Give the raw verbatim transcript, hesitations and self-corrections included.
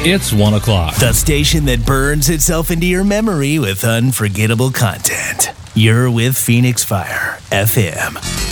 It's one o'clock. The station that burns itself into your memory with unforgettable content. You're with Phoenix Fire F M.